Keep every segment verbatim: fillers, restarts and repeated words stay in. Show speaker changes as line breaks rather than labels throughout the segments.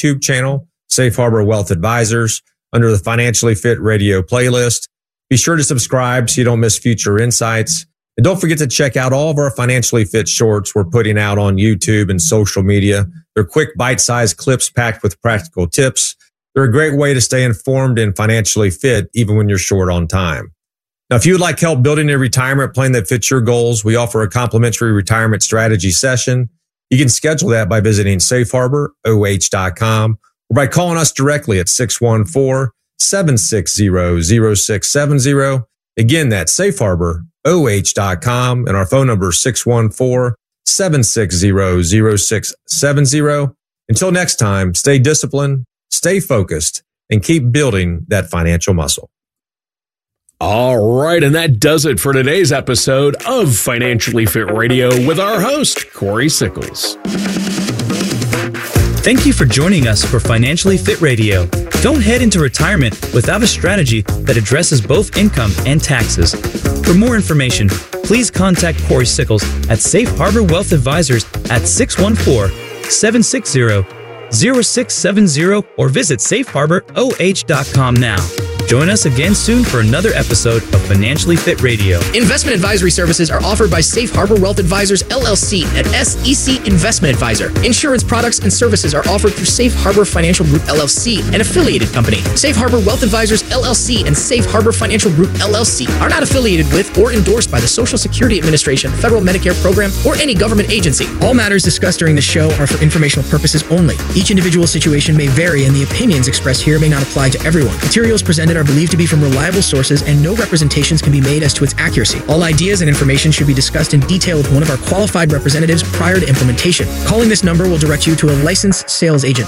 YouTube channel, Safe Harbor Wealth Advisors, under the Financially Fit Radio playlist. Be sure to subscribe so you don't miss future insights. And don't forget to check out all of our Financially Fit shorts we're putting out on YouTube and social media. They're quick, bite-sized clips packed with practical tips. They're a great way to stay informed and financially fit, even when you're short on time. Now, if you would like help building a retirement plan that fits your goals, we offer a complimentary retirement strategy session. You can schedule that by visiting safe harbor o h dot com or by calling us directly at six one four, seven six zero, zero six seven zero. Again, that's safe harbor o h dot com, and our phone number is six one four, seven six zero, zero six seven zero. Until next time, stay disciplined, stay focused, and keep building that financial muscle.
All right, and that does it for today's episode of Financially Fit Radio with our host, Corey Sickles.
Thank you for joining us for Financially Fit Radio. Don't head into retirement without a strategy that addresses both income and taxes. For more information, please contact Corey Sickles at Safe Harbor Wealth Advisors at six one four, seven six zero, zero six seven zero or visit safe harbor o h dot com now. Join us again soon for another episode of Financially Fit Radio.
Investment advisory services are offered by Safe Harbor Wealth Advisors, L L C, at S E C Investment Advisor. Insurance products and services are offered through Safe Harbor Financial Group, L L C, an affiliated company. Safe Harbor Wealth Advisors, L L C, and Safe Harbor Financial Group, L L C, are not affiliated with or endorsed by the Social Security Administration, Federal Medicare Program, or any government agency. All matters discussed during the show are for informational purposes only. Each individual situation may vary, and the opinions expressed here may not apply to everyone. Materials presented are believed to be from reliable sources, and no representations can be made as to its accuracy. All ideas and information should be discussed in detail with one of our qualified representatives prior to implementation. Calling this number will direct you to a licensed sales agent.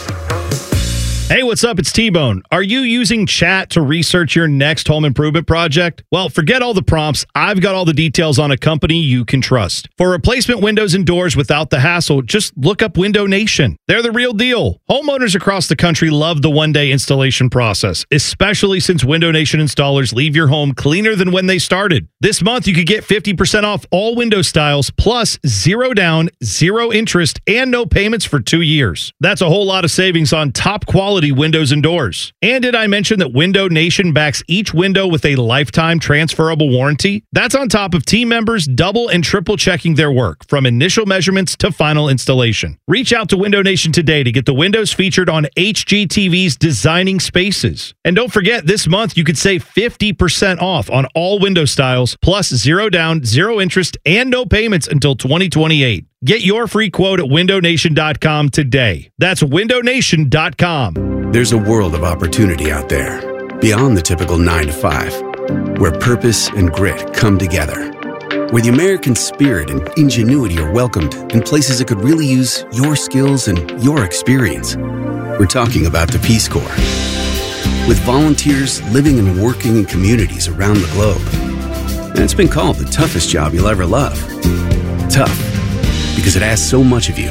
Hey, what's up? It's T-Bone. Are you using chat to research your next home improvement project? Well, forget all the prompts. I've got all the details on a company you can trust. For replacement windows and doors without the hassle, just look up Window Nation. They're the real deal. Homeowners across the country love the one-day installation process, especially since Window Nation installers leave your home cleaner than when they started. This month, you could get fifty percent off all window styles, plus zero down, zero interest, and no payments for two years. That's a whole lot of savings on top quality windows and doors. And did I mention that Window Nation backs each window with a lifetime transferable warranty? That's on top of team members double and triple checking their work, from initial measurements to final installation. Reach out to Window Nation today to get the windows featured on H G T V's Designing Spaces. And don't forget, this month you could save fifty percent off on all window styles, plus zero down, zero interest, and no payments until twenty twenty-eight. Get your free quote at window nation dot com today. That's window nation dot com.
There's a world of opportunity out there, beyond the typical nine to five, where purpose and grit come together, where the American spirit and ingenuity are welcomed in places that could really use your skills and your experience. We're talking about the Peace Corps. With volunteers living and working in communities around the globe. And it's been called the toughest job you'll ever love. Tough, because it asks so much of you.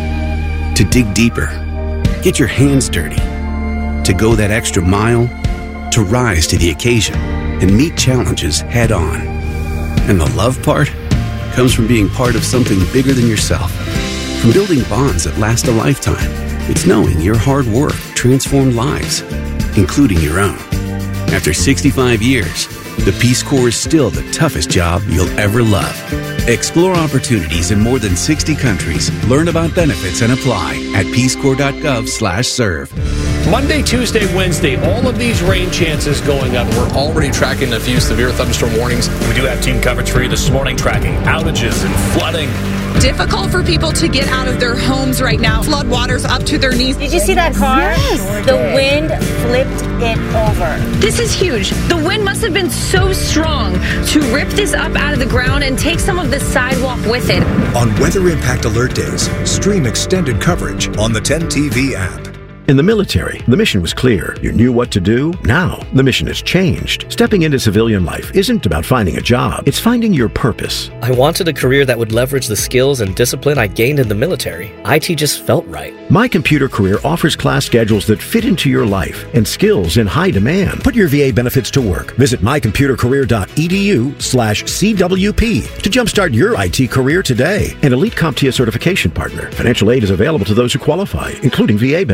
To dig deeper, get your hands dirty, to go that extra mile, to rise to the occasion and meet challenges head on. And the love part comes from being part of something bigger than yourself. From building bonds that last a lifetime, it's knowing your hard work transformed lives, including your own. After sixty-five years, the Peace Corps is still the toughest job you'll ever love. Explore opportunities in more than sixty countries. Learn about benefits and apply at peace corps dot gov slash serve.
Monday, Tuesday, Wednesday, all of these rain chances going up.
We're already tracking a few severe thunderstorm warnings.
We do have team coverage for you this morning, tracking outages and flooding.
Difficult for people to get out of their homes right now. Flood waters up to their knees.
Did you see that car? Yes. The wind flipped it over.
This is huge. The wind must have been so strong to rip this up out of the ground and take some of the sidewalk with it.
On Weather Impact Alert Days, stream extended coverage on the ten T V app.
In the military, the mission was clear. You knew what to do. Now, the mission has changed. Stepping into civilian life isn't about finding a job. It's finding your purpose.
I wanted a career that would leverage the skills and discipline I gained in the military. I T just felt right.
My Computer Career offers class schedules that fit into your life and skills in high demand.
Put your V A benefits to work. Visit my computer career dot e d u slash C W P to jumpstart your I T career today.
An Elite CompTIA certification partner. Financial aid is available to those who qualify, including V A benefits.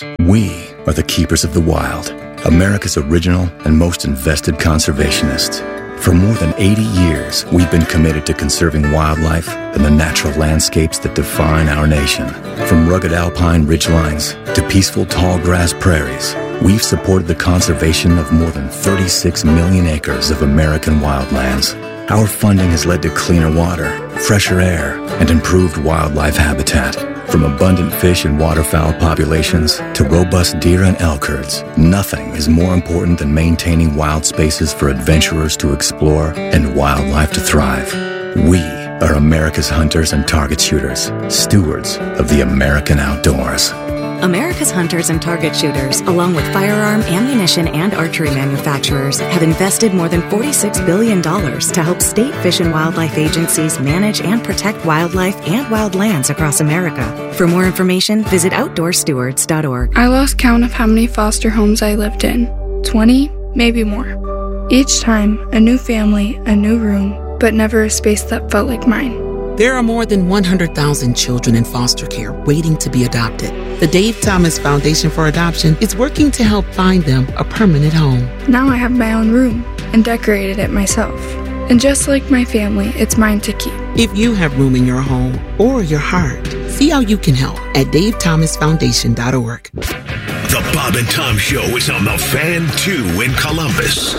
We are the keepers of the wild, America's original and most invested conservationists. For more than eighty years, we've been committed to conserving wildlife and the natural landscapes that define our nation. From rugged alpine ridgelines to peaceful tall grass prairies, we've supported the conservation of more than thirty-six million acres of American wildlands. Our funding has led to cleaner water, fresher air, and improved wildlife habitat. From abundant fish and waterfowl populations to robust deer and elk herds, nothing is more important than maintaining wild spaces for adventurers to explore and wildlife to thrive. We are America's hunters and target shooters, stewards of the American outdoors.
America's hunters and target shooters, along with firearm, ammunition, and archery manufacturers, have invested more than forty-six billion dollars to help state fish and wildlife agencies manage and protect wildlife and wildlands across America. For more information, visit outdoor stewards dot org.
I lost count of how many foster homes I lived in. twenty, maybe more. Each time, a new family, a new room, but never a space that felt like mine.
There are more than one hundred thousand children in foster care waiting to be adopted. The Dave Thomas Foundation for Adoption is working to help find them a permanent home.
Now I have my own room and decorated it myself. And just like my family, it's mine to keep.
If you have room in your home or your heart, see how you can help at dave thomas foundation dot org.
The Bob and Tom Show is on the Fan two in Columbus.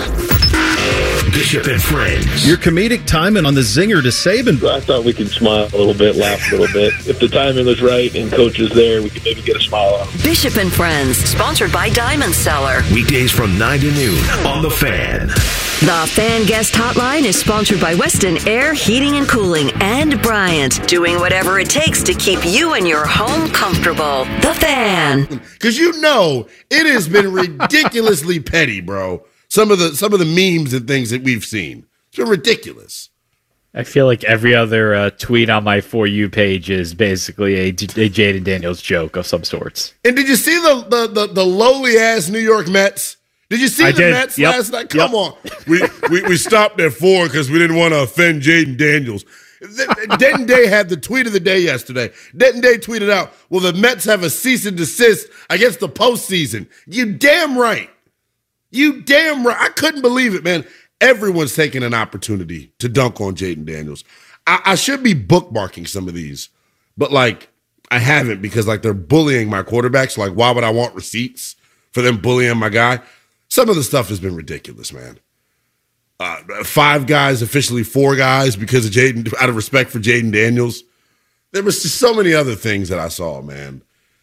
Bishop and Friends.
Your comedic timing on the zinger to Saban.
I thought we could smile a little bit, laugh a little bit. If the timing was right and coach was there, we could maybe get a smile out.
Bishop and Friends, sponsored by Diamond Cellar.
Weekdays from nine to noon on The Fan.
The Fan Guest Hotline is sponsored by Weston Air Heating and Cooling and Bryant, doing whatever it takes to keep you and your home comfortable. The Fan.
Because you know, it has been ridiculously petty, bro. Some of the some of the memes and things that we've seen. It's been ridiculous.
I feel like every other uh, tweet on my For You page is basically a, a Jaden Daniels joke of some sorts.
And did you see the the the, the lowly ass New York Mets? Did you see
I
the
did.
Mets
Yep.
last night? Come
Yep.
on. We, we we stopped at four because we didn't want to offend Jaden Daniels. Denton Day had the tweet of the day yesterday. Denton Day tweeted out, "Well, the Mets have a cease and desist against the postseason." You damn right. You damn right. I couldn't believe it, man. Everyone's taking an opportunity to dunk on Jaden Daniels. I, I should be bookmarking some of these, but like I haven't because like they're bullying my quarterbacks. Like, why would I want receipts for them bullying my guy? Some of the stuff has been ridiculous, man. Uh, five guys, officially four guys because of Jaden, out of respect for Jaden Daniels. There was just so many other things that I saw, man.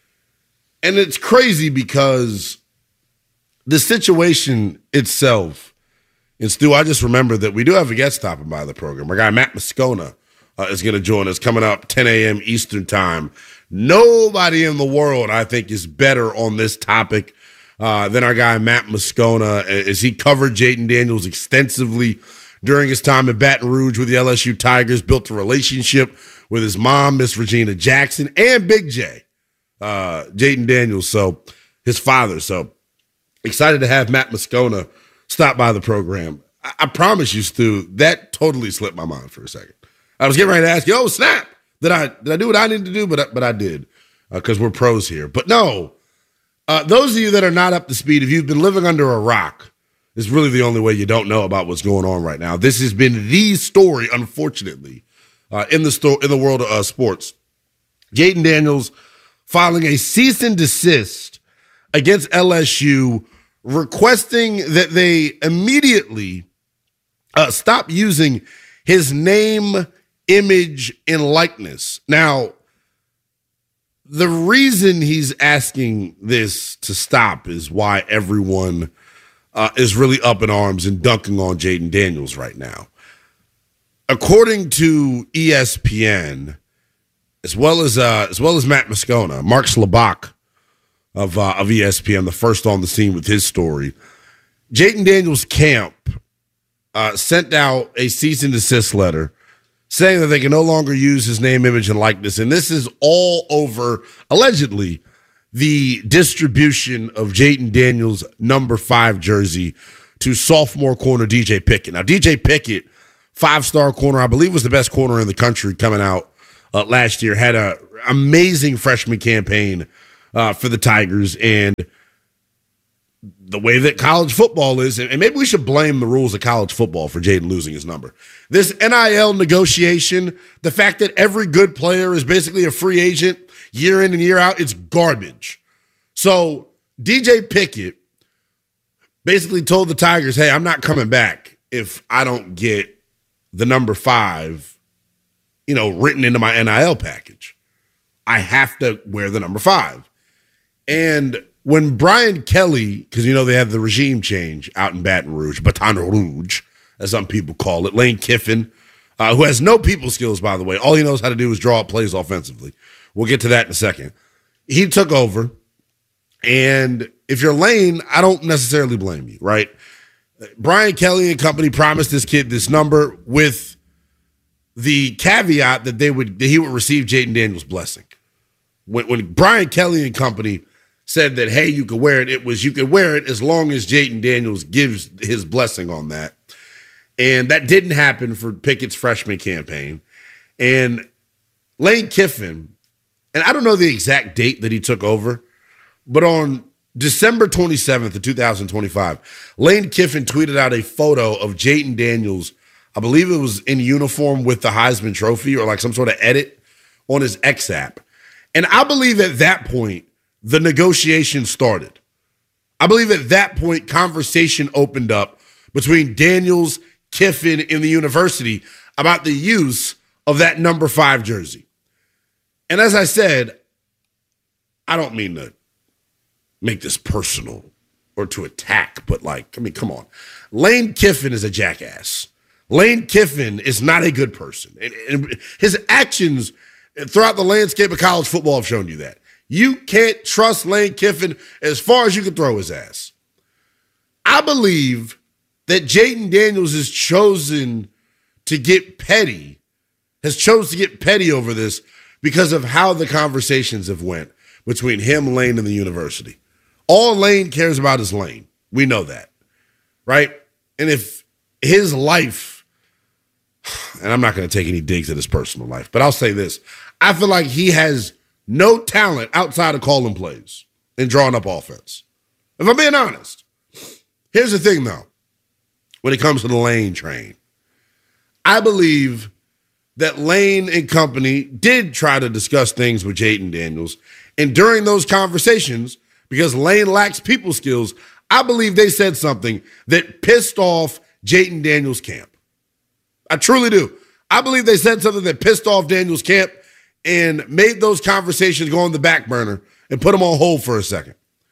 And it's crazy because the situation itself, and Stu, I just remembered that we do have a guest stopping by the program. Our guy Matt Moscona uh, is going to join us coming up ten a.m. Eastern time. Nobody in the world, I think, is better on this topic uh, than our guy Matt Moscona, as he covered Jaden Daniels extensively during his time in Baton Rouge with the L S U Tigers, built a relationship with his mom, Miss Regina Jackson, and Big J, uh, Jaden Daniels, so his father. So excited to have Matt Moscona stop by the program. I, I promise you, Stu, that totally slipped my mind for a second. I was getting ready to ask you, oh, snap. Did I did I do what I needed to do? But, I, but I did because uh, we're pros here. But no, uh, those of you that are not up to speed, if you've been living under a rock, is really the only way you don't know about what's going on right now. This has been the story, unfortunately, uh, in the sto- in the world of uh, sports. Jaden Daniels filing a cease and desist against L S U, requesting that they immediately uh, stop using his name, image, and likeness. Now, the reason he's asking this to stop is why everyone uh, is really up in arms and dunking on Jaden Daniels right now. According to E S P N, as well as uh, as well as Matt Moscona, Mark Slabach of uh, of E S P N, the first on the scene with his story, Jaden Daniels' camp uh, sent out a cease and desist letter saying that they can no longer use his name, image, and likeness. And this is all over, allegedly, the distribution of Jaden Daniels' number five jersey to sophomore corner D J Pickett. Now, D J Pickett, five-star corner, I believe was the best corner in the country coming out uh, last year, had an amazing freshman campaign uh, for the Tigers and the way that college football is. And maybe we should blame the rules of college football for Jaden losing his number. This N I L negotiation, the fact that every good player is basically a free agent year in and year out, it's garbage. So D J Pickett basically told the Tigers, hey, I'm not coming back if I don't get the number five, you know, written into my N I L package. I have to wear the number five. And when Brian Kelly, because you know they have the regime change out in Baton Rouge, Baton Rouge, as some people call it, Lane Kiffin, uh, who has no people skills, by the way. All he knows how to do is draw up plays offensively. We'll get to that in a second. He took over, and if you're Lane, I don't necessarily blame you, right? Brian Kelly and company promised this kid this number with the caveat that they would that he would receive Jaden Daniels' blessing. When, when Brian Kelly and company said that, hey, you could wear it, it was you could wear it as long as Jaden Daniels gives his blessing on that. And that didn't happen for Pickett's freshman campaign. And Lane Kiffin, and I don't know the exact date that he took over, but on December twenty-seventh of two thousand twenty-five, Lane Kiffin tweeted out a photo of Jaden Daniels, I believe it was in uniform with the Heisman Trophy or like some sort of edit on his X app. And I believe at that point, the negotiation started. I believe at that point, conversation opened up between Daniels, Kiffin, and the university about the use of that number five jersey. And as I said, I don't mean to make this personal or to attack, but like, I mean, come on. Lane Kiffin is a jackass. Lane Kiffin is not a good person. And, and his actions throughout the landscape of college football have shown you that. You can't trust Lane Kiffin as far as you can throw his ass. I believe that Jaden Daniels has chosen to get petty, has chosen to get petty over this because of how the conversations have went between him, Lane, and the university. All Lane cares about is Lane. We know that, right? And if his life, and I'm not going to take any digs at his personal life, but I'll say this. I feel like he has no talent outside of calling plays and drawing up offense. If I'm being honest. Here's the thing, though. When it comes to the Lane train, I believe that Lane and company did try to discuss things with Jaden Daniels. And during those conversations, because Lane lacks people skills, I believe they said something that pissed off Jaden Daniels' camp. I truly do. I believe they said something that pissed off Daniels' camp and made those conversations go on the back burner and put them on hold for a second.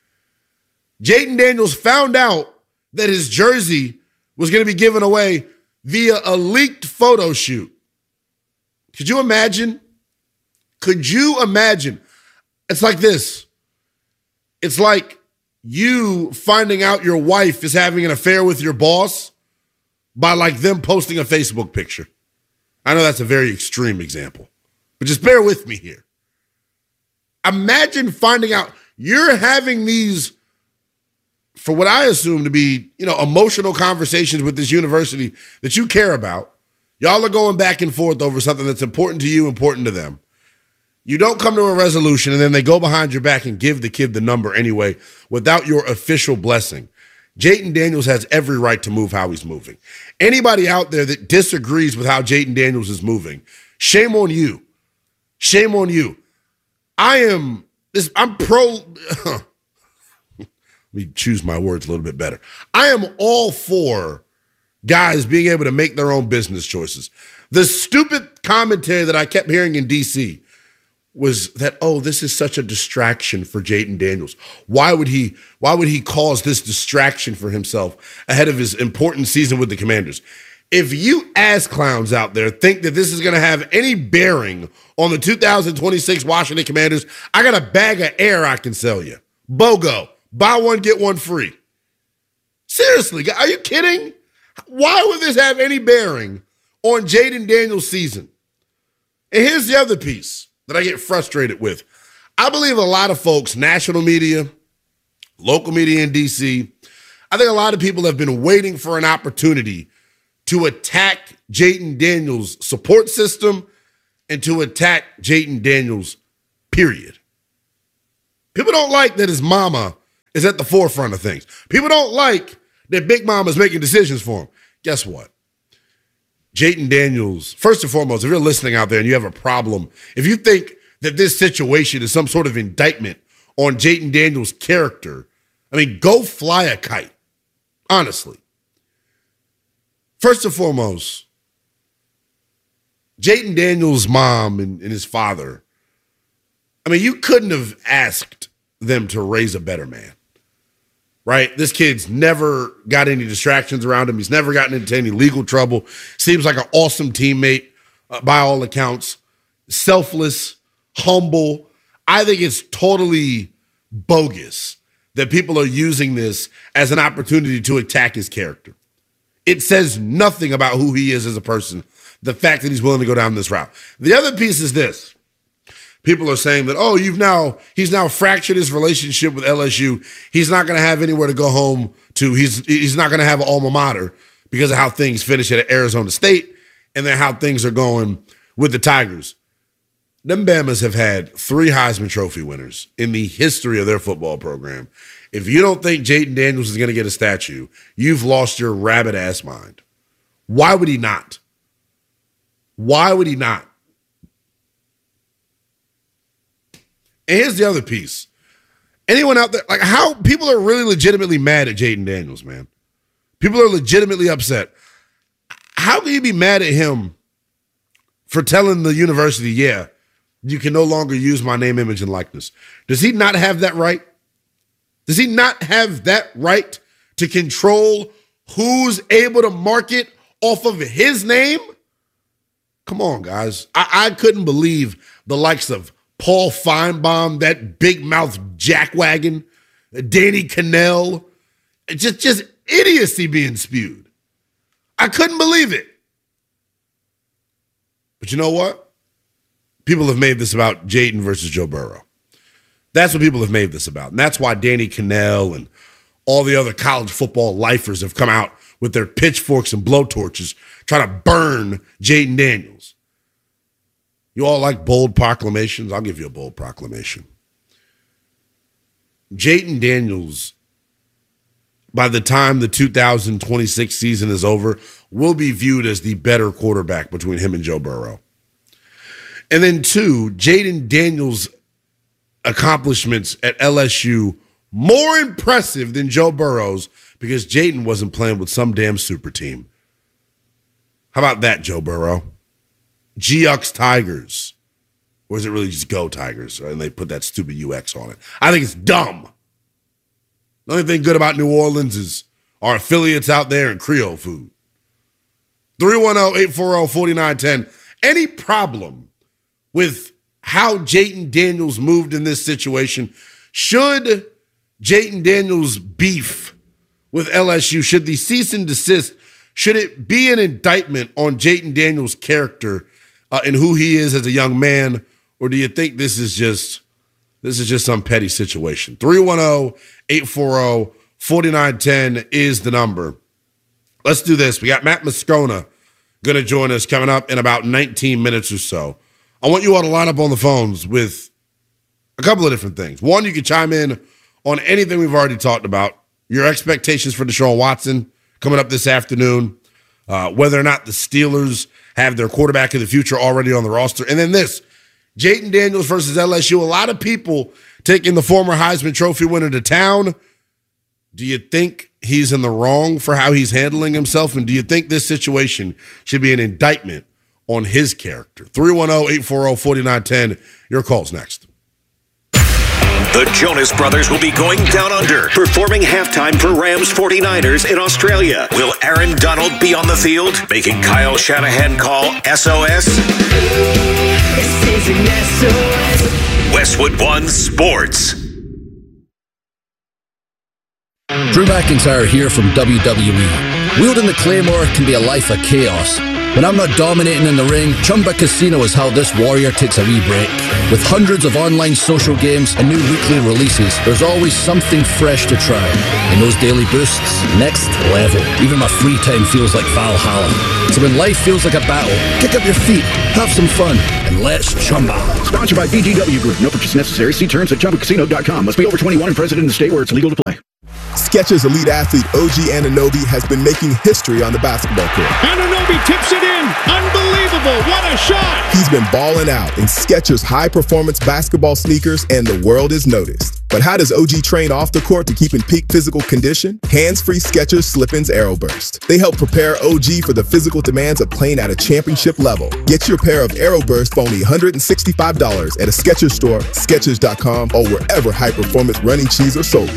Jaden Daniels found out that his jersey was going to be given away via a leaked photo shoot. Could you imagine? Could you imagine? It's like this. It's like you finding out your wife is having an affair with your boss by like them posting a Facebook picture. I know that's a very extreme example. But just bear with me here. Imagine finding out you're having these, for what I assume to be, you know, emotional conversations with this university that you care about. Y'all are going back and forth over something that's important to you, important to them. You don't come to a resolution, and then they go behind your back and give the kid the number anyway without your official blessing. Jaden Daniels has every right to move how he's moving. Anybody out there that disagrees with how Jaden Daniels is moving, shame on you. Shame on you. I am this. I'm pro. Let me choose my words a little bit better. I am all for guys being able to make their own business choices. The stupid commentary that I kept hearing in D C was that, oh, this is such a distraction for Jaden Daniels. Why would he? Why would he cause this distraction for himself ahead of his important season with the Commanders? If you ass clowns out there think that this is going to have any bearing on the two thousand twenty-six Washington Commanders, I got a bag of air I can sell you. BOGO. Buy one, get one free. Seriously, are you kidding? Why would this have any bearing on Jaden Daniels' season? And here's the other piece that I get frustrated with. I believe a lot of folks, national media, local media in D C, I think a lot of people have been waiting for an opportunity to attack Jaden Daniels' support system and to attack Jaden Daniels, period. People don't like that his mama is at the forefront of things. People don't like that Big Mama is making decisions for him. Guess what? Jayden Daniels, first and foremost, if you're listening out there and you have a problem, if you think that this situation is some sort of indictment on Jayden Daniels' character, I mean, go fly a kite, honestly. First and foremost, Jayden Daniels' mom and, and his father, I mean, you couldn't have asked them to raise a better man, right? This kid's never got any distractions around him. He's never gotten into any legal trouble. Seems like an awesome teammate uh, by all accounts. Selfless, humble. I think it's totally bogus that people are using this as an opportunity to attack his character. It says nothing about who he is as a person, the fact that he's willing to go down this route. The other piece is this. People are saying that, oh, you've now, he's now fractured his relationship with L S U. He's not going to have anywhere to go home to. He's he's not going to have an alma mater because of how things finish at Arizona State and then how things are going with the Tigers. Them Bamas have had three Heisman Trophy winners in the history of their football program. If you don't think Jayden Daniels is going to get a statue, you've lost your rabbit-ass mind. Why would he not? Why would he not? And here's the other piece. Anyone out there, like how people are really legitimately mad at Jayden Daniels, man. People are legitimately upset. How can you be mad at him for telling the university, yeah, you can no longer use my name, image, and likeness? Does he not have that right? Does he not have that right to control who's able to market off of his name? Come on, guys. I, I couldn't believe the likes of Paul Feinbaum, that big mouth jackwagon, Danny Cannell, just, just idiocy being spewed. I couldn't believe it. But you know what? People have made this about Jayden versus Joe Burrow. That's what people have made this about. And that's why Danny Cannell and all the other college football lifers have come out with their pitchforks and blowtorches trying to burn Jayden Daniels. You all like bold proclamations? I'll give you a bold proclamation. Jayden Daniels, by the time the two thousand twenty-six season is over, will be viewed as the better quarterback between him and Joe Burrow. And then two, Jayden Daniels' accomplishments at L S U more impressive than Joe Burrow's because Jayden wasn't playing with some damn super team. How about that, Joe Burrow? G X Tigers. Or is it really just Go Tigers? And they put that stupid U X on it. I think it's dumb. The only thing good about New Orleans is our affiliates out there and Creole food. three one zero, eight four zero, four nine one zero. Any problem with how Jayden Daniels moved in this situation? Should Jayden Daniels beef with L S U, should the cease and desist, should it be an indictment on Jayden Daniels' character uh, and who he is as a young man, or do you think this is just this is just some petty situation? three one zero, eight four zero, four nine one zero is the number. Let's do this. We got Matt Moscona going to join us coming up in about nineteen minutes or so. I want you all to line up on the phones with a couple of different things. One, you can chime in on anything we've already talked about. Your expectations for Deshaun Watson coming up this afternoon. Uh, whether or not the Steelers have their quarterback of the future already on the roster. And then this, Jayden Daniels versus L S U. A lot of people taking the former Heisman Trophy winner to town. Do you think he's in the wrong for how he's handling himself? And do you think this situation should be an indictment on his character? three one zero, eight four zero, four nine one zero. Your call's next.
The Jonas Brothers will be going down under, performing halftime for Rams forty-niners in Australia. Will Aaron Donald be on the field, making Kyle Shanahan call S O S? This is an S O S. Westwood One Sports.
Drew McIntyre here from W W E. Wielding the Claymore can be a life of chaos. When I'm not dominating in the ring, Chumba Casino is how this warrior takes a wee break. With hundreds of online social games and new weekly releases, there's always something fresh to try. And those daily boosts, next level. Even my free time feels like Valhalla. So when life feels like a battle, kick up your feet, have some fun, and let's chumba.
Sponsored by B G W Group. No purchase necessary. See terms at chumba casino dot com. Must be over twenty-one and present in the state where it's legal to play.
Skechers elite athlete O G Anunoby has been making history on the basketball court.
Anunoby tips it in. Unbelievable. What a shot.
He's been balling out in Skechers high-performance basketball sneakers, and the world is noticed. But how does O G train off the court to keep in peak physical condition? Hands-free Skechers Slip-ins Aeroburst. They help prepare O G for the physical demands of playing at a championship level. Get your pair of Aeroburst for only one hundred sixty-five dollars at a Skechers store, Skechers dot com, or wherever high-performance running shoes are sold.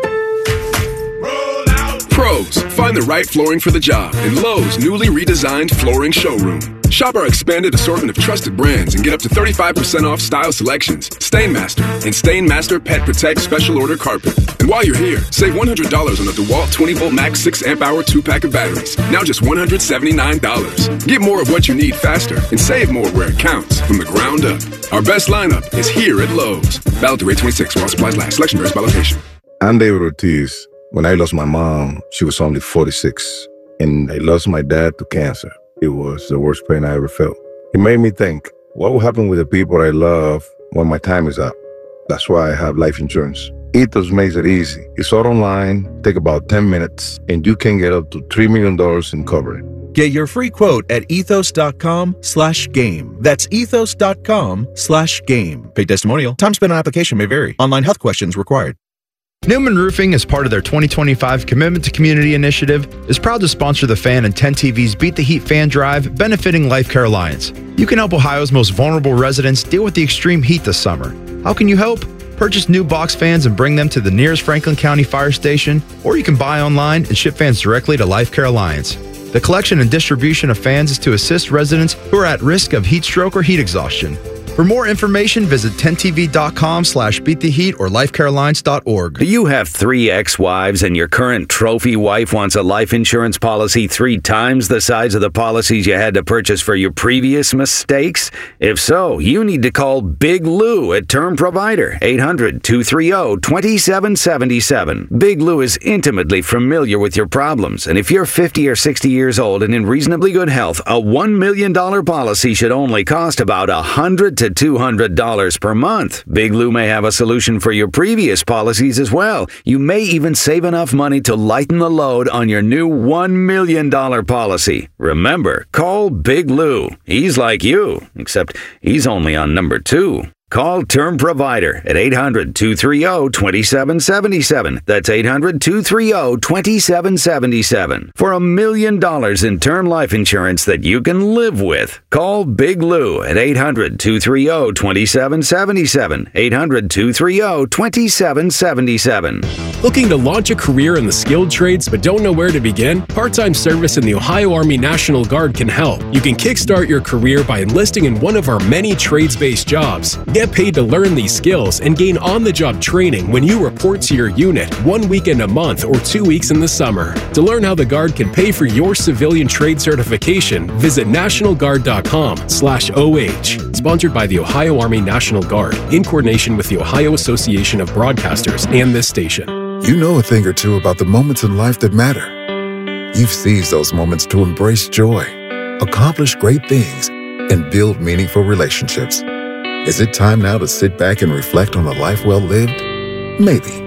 Pros, find the right flooring for the job in Lowe's newly redesigned flooring showroom. Shop our expanded assortment of trusted brands and get up to thirty-five percent off style selections, Stainmaster, and Stainmaster Pet Protect Special Order Carpet. And while you're here, save one hundred dollars on the DeWalt twenty volt Max six amp hour two pack of batteries. Now just one hundred seventy-nine dollars. Get more of what you need faster and save more where it counts from the ground up. Our best lineup is here at Lowe's. Valid through eight twenty-six while supplies last. Selection varies by location.
I'm David Ortiz. When I lost my mom, she was only forty-six, and I lost my dad to cancer. It was the worst pain I ever felt. It made me think, what will happen with the people I love when my time is up? That's why I have life insurance. Ethos makes it easy. It's all online, take about ten minutes, and you can get up to three million dollars in coverage.
Get your free quote at ethos.com slash game. That's ethos.com slash game. Paid testimonial. Time spent on application may vary. Online health questions required.
Newman Roofing, as part of their twenty twenty-five Commitment to Community initiative, is proud to sponsor the Fan and ten T V's Beat the Heat Fan Drive, benefiting Life Care Alliance. You can help Ohio's most vulnerable residents deal with the extreme heat this summer. How can you help? Purchase new box fans and bring them to the nearest Franklin County Fire Station, or you can buy online and ship fans directly to Life Care Alliance. The collection and distribution of fans is to assist residents who are at risk of heat stroke or heat exhaustion. For more information, visit ten T V dot com slash beat the heat or life care alliance dot org.
Do you have three ex-wives and your current trophy wife wants a life insurance policy three times the size of the policies you had to purchase for your previous mistakes? If so, you need to call Big Lou at Term Provider, eight hundred, two three zero, two seven seven seven. Big Lou is intimately familiar with your problems, and if you're fifty or sixty years old and in reasonably good health, a one million dollars policy should only cost about one hundred to two hundred dollars per month. Big Lou may have a solution for your previous policies as well. You may even save enough money to lighten the load on your new one million dollars policy. Remember, call Big Lou. He's like you, except he's only on number two. Call Term Provider at eight hundred, two three zero, two seven seven seven. That's eight hundred, two three zero, two seven seven seven. For a million dollars in term life insurance that you can live with. Call Big Lou at eight hundred, two three zero, two seven seven seven. eight hundred, two three zero, two seven seven seven.
Looking to launch a career in the skilled trades but don't know where to begin? Part-time service in the Ohio Army National Guard can help. You can kickstart your career by enlisting in one of our many trades-based jobs. Get paid to learn these skills and gain on-the-job training when you report to your unit one weekend a month or two weeks in the summer. To learn how the Guard can pay for your civilian trade certification, visit national guard dot com slash O H. Sponsored by the Ohio Army National Guard in coordination with the Ohio Association of Broadcasters and this station.
You know a thing or two about the moments in life that matter. You've seized those moments to embrace joy, accomplish great things, and build meaningful relationships. Is it time now to sit back and reflect on a life well lived? Maybe.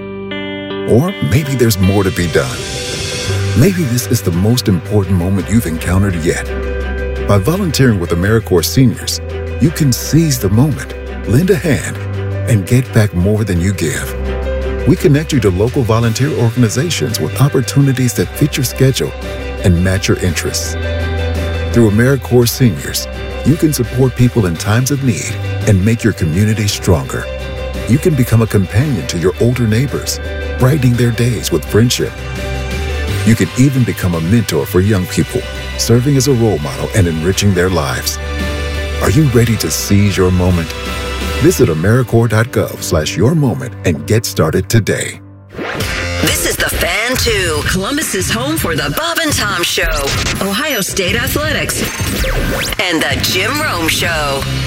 Or maybe there's more to be done. Maybe this is the most important moment you've encountered yet. By volunteering with AmeriCorps Seniors, you can seize the moment, lend a hand, and get back more than you give. We connect you to local volunteer organizations with opportunities that fit your schedule and match your interests. Through AmeriCorps Seniors, you can support people in times of need and make your community stronger. You can become a companion to your older neighbors, brightening their days with friendship. You can even become a mentor for young people, serving as a role model and enriching their lives. Are you ready to seize your moment? Visit AmeriCorps dot gov slash your moment and get started today.
This is the Fan and two. Columbus is home for the Bob and Tom Show, Ohio State Athletics, and the Jim Rome Show.